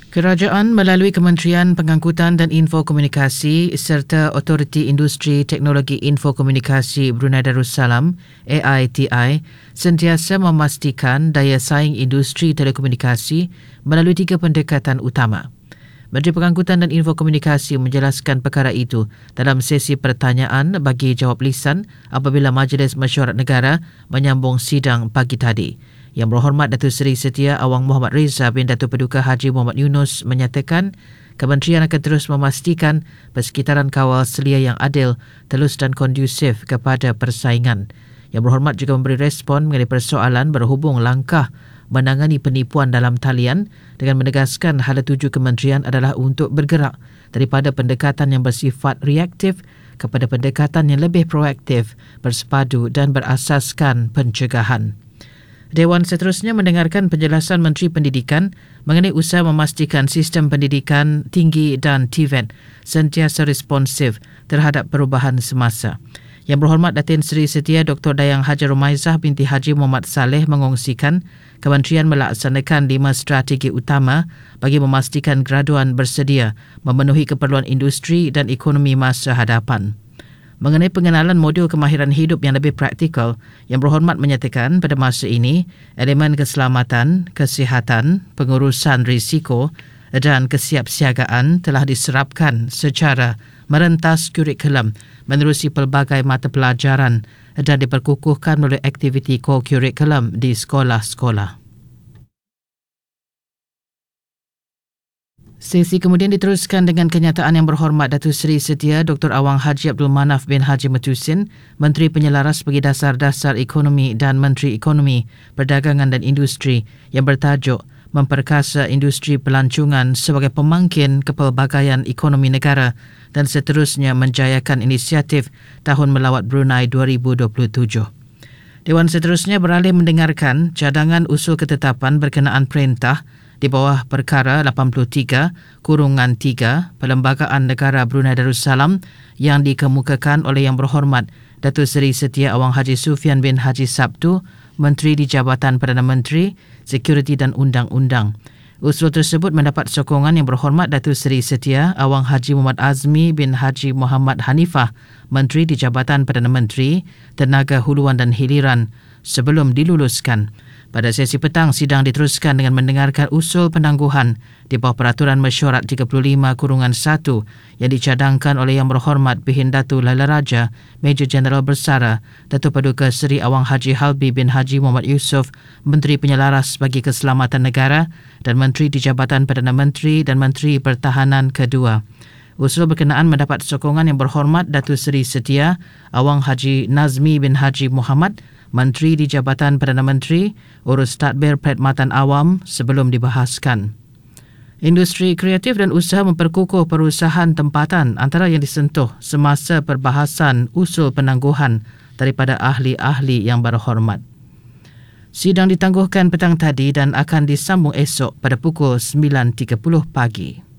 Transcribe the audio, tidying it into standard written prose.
Kerajaan melalui Kementerian Pengangkutan dan Infokomunikasi serta Otoriti Industri Teknologi Infokomunikasi Brunei Darussalam (AITI) sentiasa memastikan daya saing industri telekomunikasi melalui 3 pendekatan utama. Menteri Pengangkutan dan Infokomunikasi menjelaskan perkara itu dalam sesi pertanyaan bagi jawab lisan apabila Majlis Mesyuarat Negara menyambung sidang pagi tadi. Yang Berhormat Datuk Seri Setia Awang Muhammad Reza bin Datuk Paduka Haji Muhammad Yunus menyatakan kementerian akan terus memastikan persekitaran kawal selia yang adil, telus dan kondusif kepada persaingan. Yang Berhormat juga memberi respon mengenai persoalan berhubung langkah menangani penipuan dalam talian dengan menegaskan hala tuju kementerian adalah untuk bergerak daripada pendekatan yang bersifat reaktif kepada pendekatan yang lebih proaktif, bersepadu dan berasaskan pencegahan. Dewan seterusnya mendengarkan penjelasan Menteri Pendidikan mengenai usaha memastikan sistem pendidikan tinggi dan TVET sentiasa responsif terhadap perubahan semasa. Yang Berhormat Datin Seri Setia Dr. Dayang Haji Rumaizah binti Haji Muhammad Saleh mengongsikan kementerian melaksanakan 5 strategi utama bagi memastikan graduan bersedia memenuhi keperluan industri dan ekonomi masa hadapan. Mengenai pengenalan modul kemahiran hidup yang lebih praktikal, Yang Berhormat menyatakan pada masa ini, elemen keselamatan, kesihatan, pengurusan risiko dan kesiapsiagaan telah diserapkan secara merentas kurikulum menerusi pelbagai mata pelajaran dan diperkukuhkan melalui aktiviti core kurikulum di sekolah-sekolah. Sesi kemudian diteruskan dengan kenyataan Yang Berhormat Datuk Seri Setia Dr. Awang Haji Abdul Manaf bin Haji Metusin, Menteri Penyelaras bagi Dasar-Dasar Ekonomi dan Menteri Ekonomi, Perdagangan dan Industri yang bertajuk Memperkasa Industri Pelancongan sebagai pemangkin kepelbagaian ekonomi negara dan seterusnya menjayakan inisiatif Tahun Melawat Brunei 2027. Dewan seterusnya beralih mendengarkan cadangan usul ketetapan berkenaan perintah di bawah Perkara 83/3 Perlembagaan Negara Brunei Darussalam yang dikemukakan oleh Yang Berhormat Datuk Seri Setia Awang Haji Sufian bin Haji Sabtu, Menteri di Jabatan Perdana Menteri, Sekuriti dan Undang-Undang. Usul tersebut mendapat sokongan Yang Berhormat Datuk Seri Setia Awang Haji Muhammad Azmi bin Haji Muhammad Hanifah, Menteri di Jabatan Perdana Menteri, Tenaga Huluan dan Hiliran sebelum diluluskan. Pada sesi petang, sidang diteruskan dengan mendengarkan usul penangguhan di bawah Peraturan Mesyuarat 35/1 yang dicadangkan oleh Yang Berhormat Bihin Datuk Laila Raja, Major Jeneral Bersara, Datuk Paduka Seri Awang Haji Halbi bin Haji Muhammad Yusof, Menteri Penyelaras bagi Keselamatan Negara dan Menteri di Jabatan Perdana Menteri dan Menteri Pertahanan kedua. Usul berkenaan mendapat sokongan Yang Berhormat Datuk Seri Setia Awang Haji Nazmi bin Haji Muhammad, Menteri di Jabatan Perdana Menteri, Urus Tadbir Perkhidmatan Awam sebelum dibahaskan. Industri kreatif dan usaha memperkukuh perusahaan tempatan antara yang disentuh semasa perbahasan usul penangguhan daripada ahli-ahli Yang Berhormat. Sidang ditangguhkan petang tadi dan akan disambung esok pada pukul 9.30 pagi.